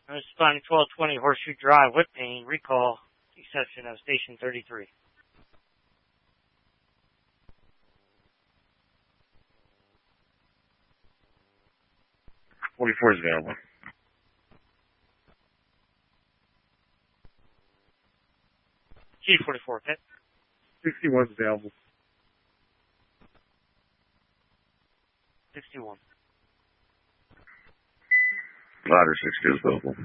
I'm responding 1220 Horseshoe Drive, Whitpain, recall, exception of station 33. 44 is available. 44, okay? 61 is available. 61. Ladder 60 is available.